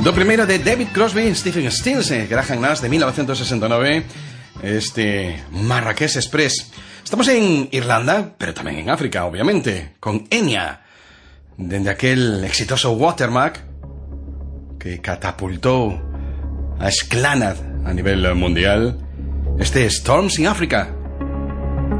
Do primeiro de David Crosby e Stephen Stills, Graham Nash, de 1969, este Marrakech Express. Estamos en Irlanda, pero tamén en África, obviamente, con Enya, dende aquel exitoso Watermark que catapultou a Sklanad a nivel mundial. Este Storms in Africa,